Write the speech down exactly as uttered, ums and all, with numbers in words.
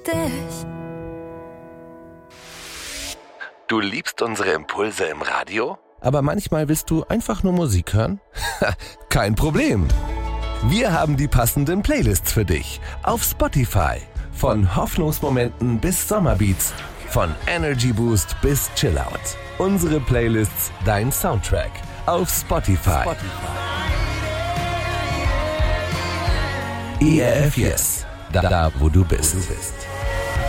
dich. Du liebst unsere Impulse im Radio? Aber manchmal willst du einfach nur Musik hören? Kein Problem. Wir haben die passenden Playlists für dich auf Spotify. Von Hoffnungsmomenten bis Sommerbeats, von Energy Boost bis Chillout. Unsere Playlists, dein Soundtrack auf Spotify. Spotify. E R F Yes, da, da wo du bist.